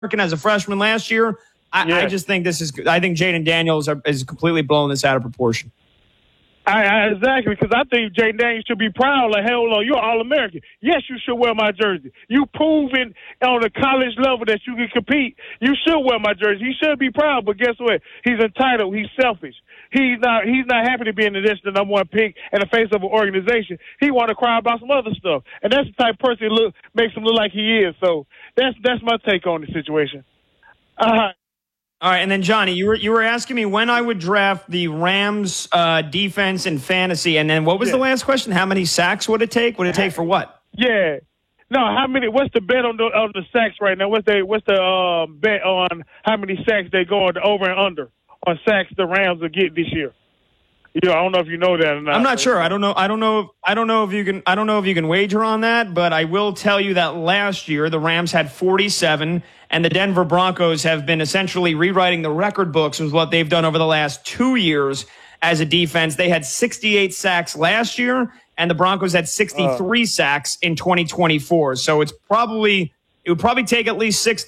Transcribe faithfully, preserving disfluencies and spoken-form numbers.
as a freshman last year. I, yeah. I just think this is. I think Jaden Daniels are, is completely blowing this out of proportion. I, I, exactly, because I think Jaden Daniels should be proud. Like, hell no, you're All-American. Yes, you should wear my jersey. You proven on the college level that you can compete. You should wear my jersey. He should be proud, but guess what? He's entitled. He's selfish. He's not He's not happy to be in the this, the number one pick in the face of an organization. He want to cry about some other stuff. And that's the type of person that look, makes him look like he is. So that's that's my take on the situation. Uh-huh. All right, and then Johnny, you were you were asking me when I would draft the Rams uh, defense in fantasy, and then what was yeah. the last question? How many sacks would it take? Would it take for what? Yeah, no. How many? What's the bet on the on the sacks right now? What's the what's the uh, bet on how many sacks they go on the over and under on sacks the Rams will get this year? Yeah, I don't know if you know that or not. I'm not sure. I don't know. I don't know. I don't know if you can. I don't know if you can wager on that. But I will tell you that last year the Rams had forty-seven, and the Denver Broncos have been essentially rewriting the record books with what they've done over the last two years as a defense. They had sixty-eight sacks last year, and the Broncos had sixty-three uh. sacks in twenty twenty-four. So it's probably it would probably take at least sixty.